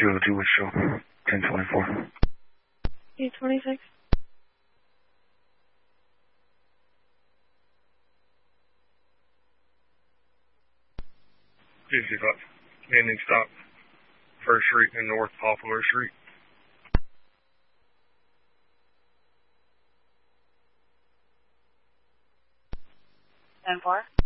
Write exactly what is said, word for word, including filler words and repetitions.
two oh two, which show? ten twenty-four. eight twenty-six. fifty-five. Ending stop. First Street and North Poplar Street. ten four.